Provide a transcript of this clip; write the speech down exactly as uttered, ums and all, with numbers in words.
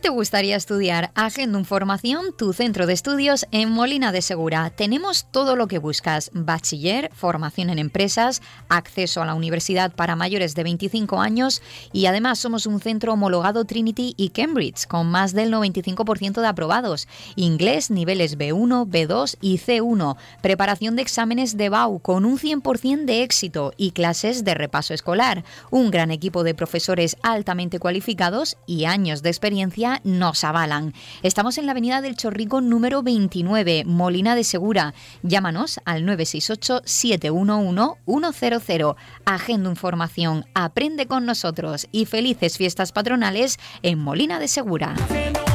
te gustaría estudiar? Agenda Formación, tu centro de estudios en Molina de Segura. Tenemos todo lo que buscas: bachiller, formación en empresas, acceso a la universidad para mayores de veinticinco años y además somos un centro homologado Trinity y Cambridge con más del noventa y cinco por ciento de aprobados. Inglés, niveles B uno, B dos y C uno. Preparación de exámenes de B A U con un cien por ciento de éxito y clases de repaso escolar. Un gran equipo de profesores altamente cualificados y años de experiencia nos avalan. Estamos en la avenida del Chorrico número veintinueve, Molina de Segura. Llámanos al nueve seis ocho, siete uno uno, uno cero cero. Agenda Formación, aprende con nosotros y felices fiestas patronales en Molina de Segura.